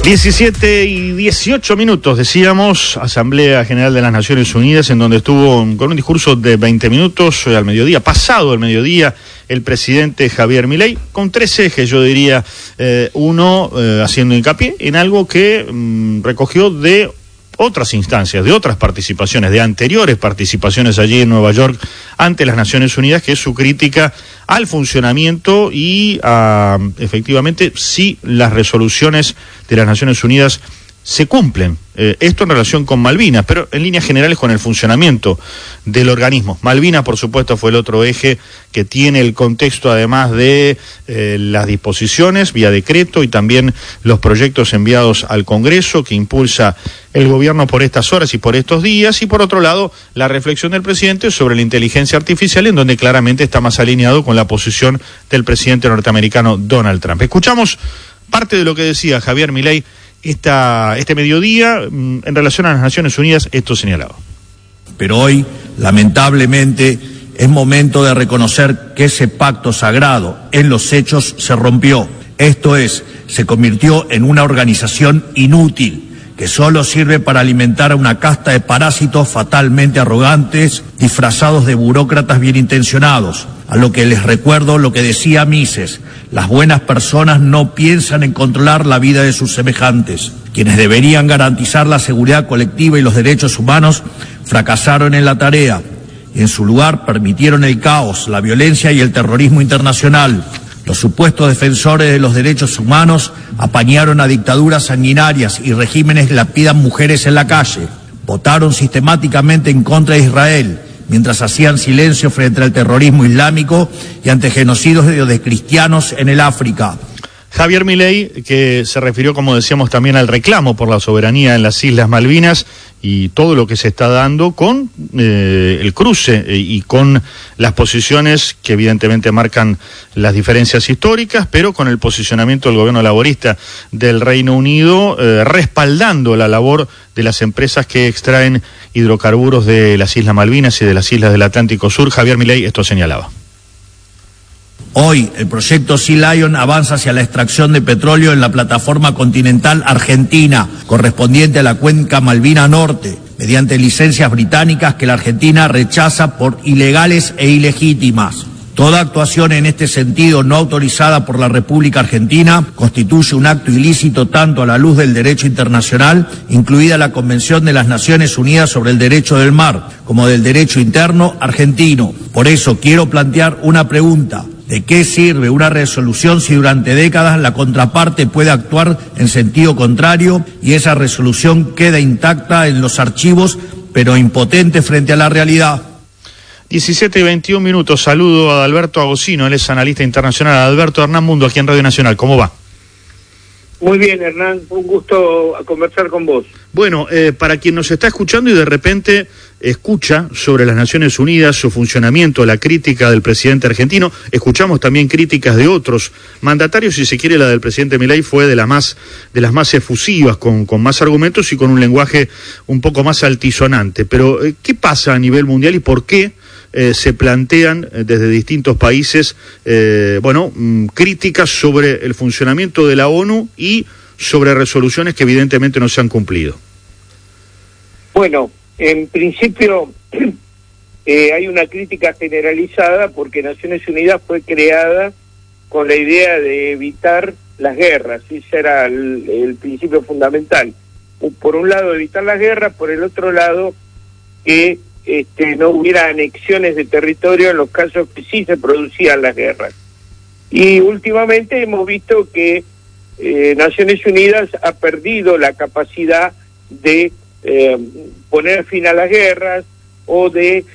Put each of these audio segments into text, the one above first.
17:18, decíamos, Asamblea General de las Naciones Unidas, en donde estuvo con un discurso de 20 minutos al mediodía, pasado el mediodía, el presidente Javier Milei, con tres ejes, yo diría, uno haciendo hincapié en algo que recogió de otras instancias, de otras participaciones, de anteriores participaciones allí en Nueva York ante las Naciones Unidas, que es su crítica al funcionamiento y a, efectivamente, si las resoluciones de las Naciones Unidas se cumplen. Esto en relación con Malvinas, pero en líneas generales con el funcionamiento del organismo. Malvinas, por supuesto, fue el otro eje que tiene el contexto, además de las disposiciones vía decreto y también los proyectos enviados al Congreso que impulsa el gobierno por estas horas y por estos días, y por otro lado, la reflexión del presidente sobre la inteligencia artificial, en donde claramente está más alineado con la posición del presidente norteamericano Donald Trump. Escuchamos parte de lo que decía Javier Milei este mediodía en relación a las Naciones Unidas. Esto señalaba. Pero hoy, lamentablemente, es momento de reconocer que ese pacto sagrado en los hechos se rompió. Esto es, se convirtió en una organización inútil que solo sirve para alimentar a una casta de parásitos fatalmente arrogantes, disfrazados de burócratas bien intencionados. A lo que les recuerdo lo que decía Mises: las buenas personas no piensan en controlar la vida de sus semejantes. Quienes deberían garantizar la seguridad colectiva y los derechos humanos fracasaron en la tarea y en su lugar permitieron el caos, la violencia y el terrorismo internacional. Los supuestos defensores de los derechos humanos apañaron a dictaduras sanguinarias y regímenes que lapidan mujeres en la calle. Votaron sistemáticamente en contra de Israel, mientras hacían silencio frente al terrorismo islámico y ante genocidios de cristianos en el África. Javier Milei, que se refirió, como decíamos, también al reclamo por la soberanía en las Islas Malvinas y todo lo que se está dando con el cruce y con las posiciones que evidentemente marcan las diferencias históricas, pero con el posicionamiento del gobierno laborista del Reino Unido, respaldando la labor de las empresas que extraen hidrocarburos de las Islas Malvinas y de las islas del Atlántico Sur. Javier Milei esto señalaba. Hoy, el proyecto Sea Lion avanza hacia la extracción de petróleo en la plataforma continental argentina, correspondiente a la cuenca Malvina Norte, mediante licencias británicas que la Argentina rechaza por ilegales e ilegítimas. Toda actuación en este sentido no autorizada por la República Argentina constituye un acto ilícito tanto a la luz del derecho internacional, incluida la Convención de las Naciones Unidas sobre el Derecho del Mar, como del derecho interno argentino. Por eso quiero plantear una pregunta. ¿De qué sirve una resolución si durante décadas la contraparte puede actuar en sentido contrario y esa resolución queda intacta en los archivos, pero impotente frente a la realidad? 17:21, saludo a Alberto Agosino, él es analista internacional. Alberto, Hernán Mundo, aquí en Radio Nacional, ¿cómo va? Muy bien, Hernán, un gusto conversar con vos. Bueno, para quien nos está escuchando y de repente escucha sobre las Naciones Unidas, su funcionamiento, la crítica del presidente argentino, escuchamos también críticas de otros mandatarios, si se quiere la del presidente Milei fue de las más efusivas, con más argumentos y con un lenguaje un poco más altisonante. Pero, ¿qué pasa a nivel mundial y por qué se plantean desde distintos países críticas sobre el funcionamiento de la ONU y sobre resoluciones que evidentemente no se han cumplido? Bueno, en principio hay una crítica generalizada porque Naciones Unidas fue creada con la idea de evitar las guerras. Ese era el principio fundamental. Por un lado evitar las guerras, por el otro lado que no hubiera anexiones de territorio en los casos que sí se producían las guerras. Y últimamente hemos visto que Naciones Unidas ha perdido la capacidad de poner fin a las guerras o de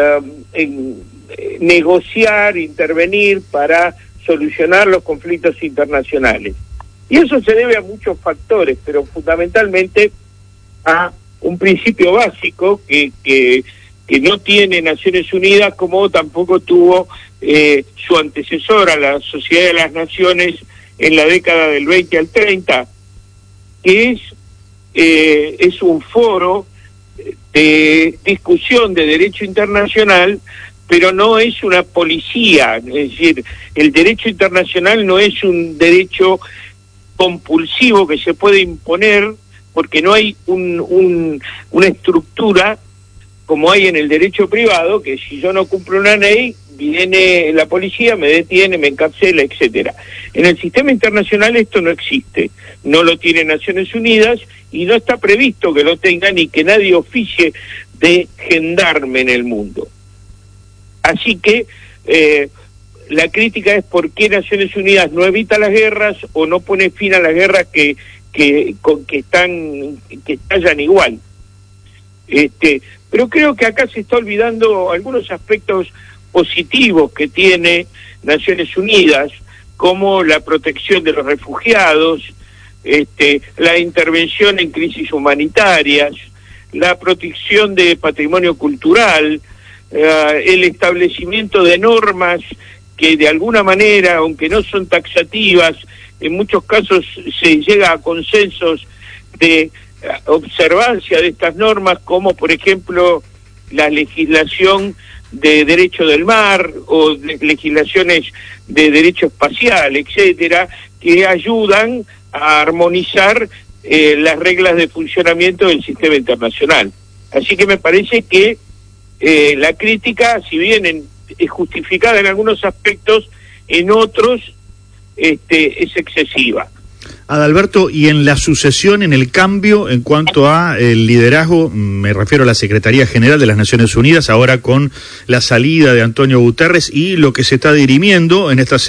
negociar, intervenir para solucionar los conflictos internacionales. Y eso se debe a muchos factores, pero fundamentalmente a un principio básico que no tiene Naciones Unidas, como tampoco tuvo su antecesora, la Sociedad de las Naciones, en la década del 20 al 30, que es un foro de discusión de derecho internacional, pero no es una policía. Es decir, el derecho internacional no es un derecho compulsivo que se puede imponer, porque no hay una estructura como hay en el derecho privado, que si yo no cumplo una ley, viene la policía, me detiene, me encarcela, etcétera. En el sistema internacional esto no existe, no lo tiene Naciones Unidas y no está previsto que lo tenga ni que nadie oficie de gendarme en el mundo. Así que la crítica es por qué Naciones Unidas no evita las guerras o no pone fin a las guerras que estallan igual. Pero creo que acá se está olvidando algunos aspectos positivos que tiene Naciones Unidas, como la protección de los refugiados, la intervención en crisis humanitarias, la protección de patrimonio cultural, el establecimiento de normas que de alguna manera, aunque no son taxativas, en muchos casos se llega a consensos de observancia de estas normas, como por ejemplo la legislación de derecho del mar o de legislaciones de derecho espacial, etcétera, que ayudan a armonizar las reglas de funcionamiento del sistema internacional. Así que me parece que la crítica, si bien es justificada en algunos aspectos, en otros es excesiva. Adalberto, y en la sucesión, en el cambio en cuanto a el liderazgo, me refiero a la Secretaría General de las Naciones Unidas, ahora con la salida de Antonio Guterres y lo que se está dirimiendo en estas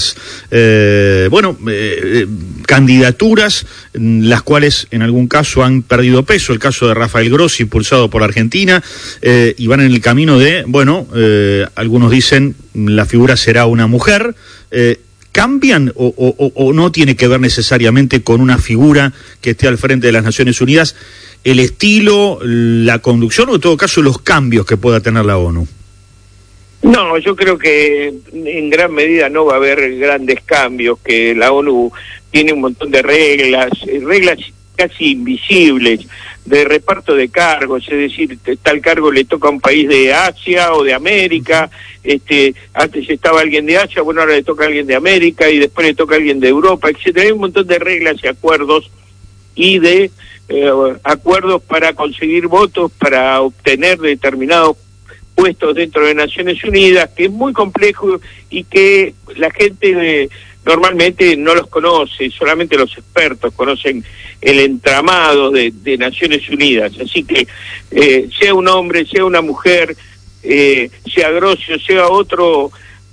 candidaturas, las cuales en algún caso han perdido peso, el caso de Rafael Grossi, impulsado por Argentina, y van en el camino de, algunos dicen la figura será una mujer. ¿Cambian o no tiene que ver necesariamente con una figura que esté al frente de las Naciones Unidas, el estilo, la conducción o en todo caso los cambios que pueda tener la ONU? No, yo creo que en gran medida no va a haber grandes cambios, que la ONU tiene un montón de reglas casi invisibles, de reparto de cargos, es decir, tal cargo le toca a un país de Asia o de América, antes estaba alguien de Asia, bueno, ahora le toca a alguien de América y después le toca a alguien de Europa, etcétera. Hay un montón de reglas y acuerdos y de acuerdos para conseguir votos, para obtener determinados puestos dentro de Naciones Unidas, que es muy complejo y que la gente normalmente no los conoce, solamente los expertos conocen el entramado de Naciones Unidas. Así que sea un hombre, sea una mujer, sea Grossi, sea otro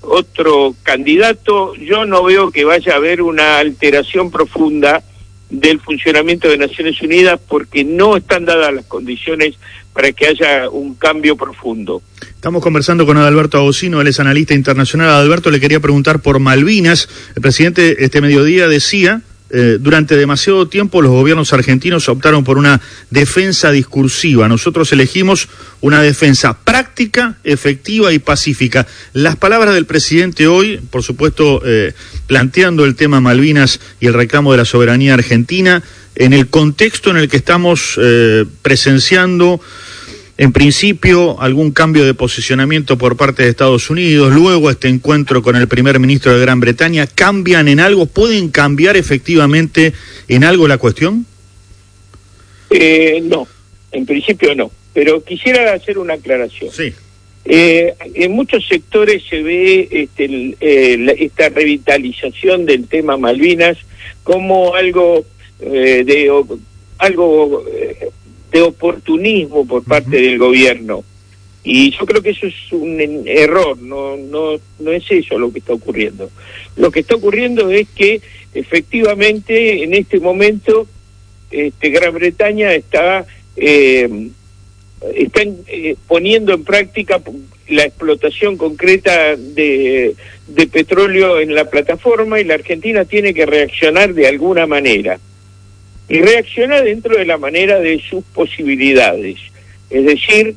candidato, yo no veo que vaya a haber una alteración profunda del funcionamiento de Naciones Unidas, porque no están dadas las condiciones para que haya un cambio profundo. Estamos conversando con Adalberto Agosino, él es analista internacional. Adalberto, le quería preguntar por Malvinas. El presidente este mediodía decía, durante demasiado tiempo los gobiernos argentinos optaron por una defensa discursiva. Nosotros elegimos una defensa práctica, efectiva y pacífica. Las palabras del presidente hoy, por supuesto, planteando el tema Malvinas y el reclamo de la soberanía argentina, en el contexto en el que estamos presenciando, en principio, algún cambio de posicionamiento por parte de Estados Unidos, luego este encuentro con el primer ministro de Gran Bretaña, ¿cambian en algo? ¿Pueden cambiar efectivamente en algo la cuestión? No, en principio no, pero quisiera hacer una aclaración. Sí. En muchos sectores se ve esta revitalización del tema Malvinas como algo de oportunismo por parte del gobierno, y yo creo que eso es un error. No es eso lo que está ocurriendo. Lo que está ocurriendo es que efectivamente en este momento Gran Bretaña está poniendo en práctica la explotación concreta de petróleo en la plataforma, y la Argentina tiene que reaccionar de alguna manera. Y reacciona dentro de la manera de sus posibilidades, es decir,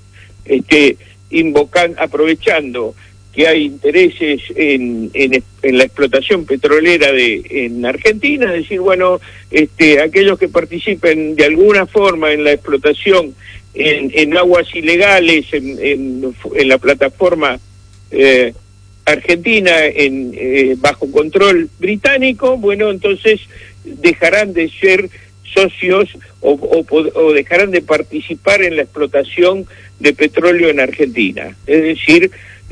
aprovechando que hay intereses en la explotación petrolera en Argentina, es decir, bueno, aquellos que participen de alguna forma en la explotación en aguas ilegales, en la plataforma argentina, bajo control británico, bueno, entonces dejarán de ser socios o dejarán de participar en la explotación de petróleo en Argentina. Es decir,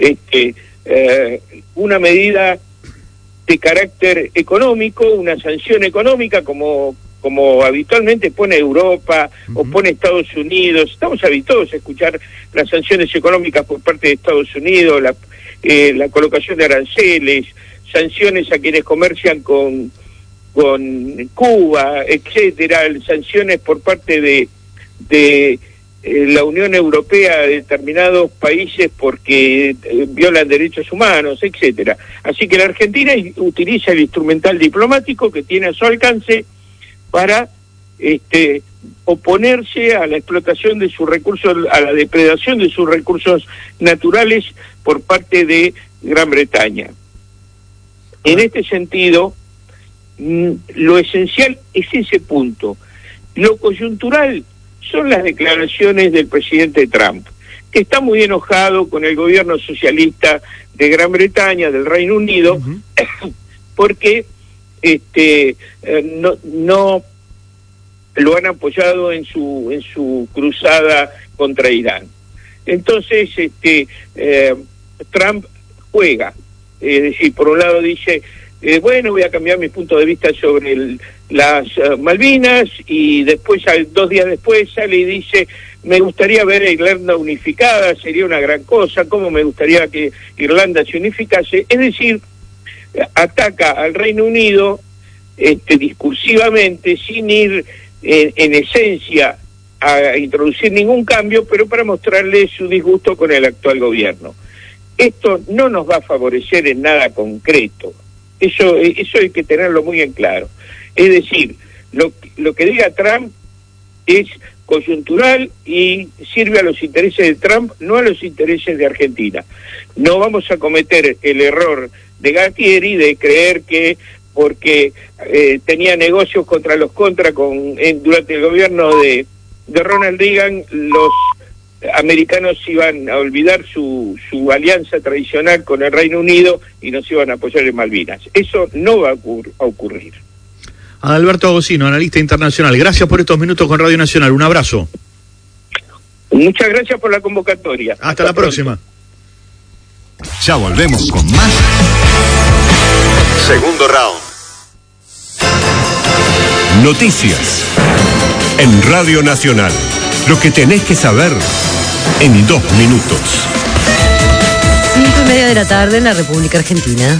una medida de carácter económico, una sanción económica como habitualmente pone Europa o pone Estados Unidos. Estamos habituados a escuchar las sanciones económicas por parte de Estados Unidos, la colocación de aranceles, sanciones a quienes comercian con Cuba, etcétera, sanciones por parte de la Unión Europea a determinados países porque violan derechos humanos, etcétera. Así que la Argentina utiliza el instrumental diplomático que tiene a su alcance para oponerse a la explotación de sus recursos, a la depredación de sus recursos naturales por parte de Gran Bretaña. En este sentido, lo esencial es ese punto. Lo coyuntural son las declaraciones del presidente Trump, que está muy enojado con el gobierno socialista de Gran Bretaña, del Reino Unido, porque no lo han apoyado en su cruzada contra Irán. Entonces, Trump juega, es decir, por un lado dice, bueno, voy a cambiar mi punto de vista sobre las Malvinas, y después, 2 días después, sale y dice, me gustaría ver a Irlanda unificada, sería una gran cosa, cómo me gustaría que Irlanda se unificase. Es decir, ataca al Reino Unido discursivamente, sin ir en esencia a introducir ningún cambio, pero para mostrarle su disgusto con el actual gobierno. Esto no nos va a favorecer en nada concreto. Eso hay que tenerlo muy en claro. Es decir, lo que diga Trump es coyuntural y sirve a los intereses de Trump, no a los intereses de Argentina. No vamos a cometer el error de Galtieri de creer que porque tenía negocios contra los durante el gobierno de Ronald Reagan, los americanos iban a olvidar su alianza tradicional con el Reino Unido y nos iban a apoyar en Malvinas. Eso no va a ocurrir. Adalberto Agosino, analista internacional, gracias por estos minutos con Radio Nacional. Un abrazo. Muchas gracias por la convocatoria. Hasta la próxima. Ya volvemos con más. Segundo round. Noticias en Radio Nacional. Lo que tenés que saber en 2 minutos. 5:30 de la tarde en la República Argentina.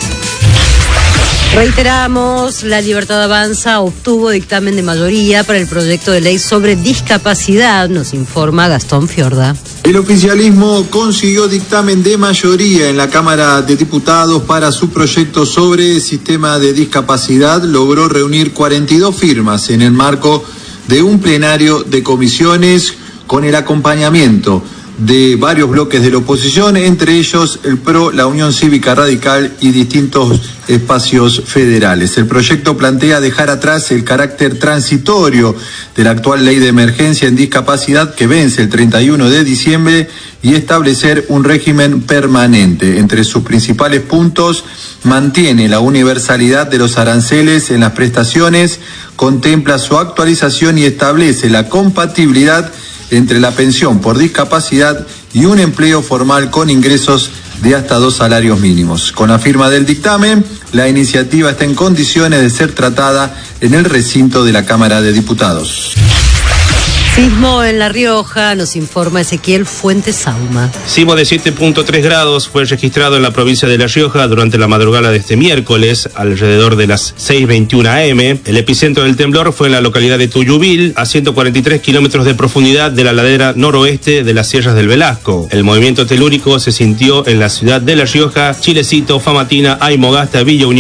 Reiteramos, La Libertad Avanza obtuvo dictamen de mayoría para el proyecto de ley sobre discapacidad, nos informa Gastón Fiorda. El oficialismo consiguió dictamen de mayoría en la Cámara de Diputados para su proyecto sobre sistema de discapacidad. Logró reunir 42 firmas en el marco de un plenario de comisiones con el acompañamiento de varios bloques de la oposición, entre ellos el PRO, la Unión Cívica Radical y distintos espacios federales. El proyecto plantea dejar atrás el carácter transitorio de la actual ley de emergencia en discapacidad que vence el 31 de diciembre y establecer un régimen permanente. Entre sus principales puntos, mantiene la universalidad de los aranceles en las prestaciones, contempla su actualización y establece la compatibilidad entre la pensión por discapacidad y un empleo formal con ingresos de hasta 2 salarios mínimos. Con la firma del dictamen, la iniciativa está en condiciones de ser tratada en el recinto de la Cámara de Diputados. Sismo en La Rioja, nos informa Ezequiel Fuentes Sauma. Sismo de 7.3 grados fue registrado en la provincia de La Rioja durante la madrugada de este miércoles, alrededor de las 6:21 am. El epicentro del temblor fue en la localidad de Tuyubil, a 143 kilómetros de profundidad de la ladera noroeste de las Sierras del Velasco. El movimiento telúrico se sintió en la ciudad de La Rioja, Chilecito, Famatina, Aymogasta, Villa Unión